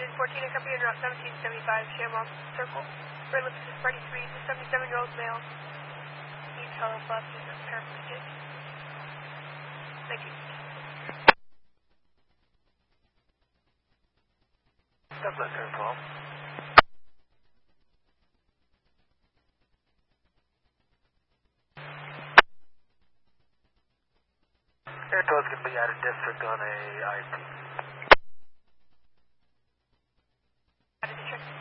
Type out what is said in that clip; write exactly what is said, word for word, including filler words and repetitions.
Engine fourteen, I copy on route seventeen seventy-five, Shamrock Circle. For ellipsis is party three, the seventy-seven-year-old male. Need telebus is a paraplegic. Thank you. Douglas Air twelve. Air twelve is going to be out of district on a I P.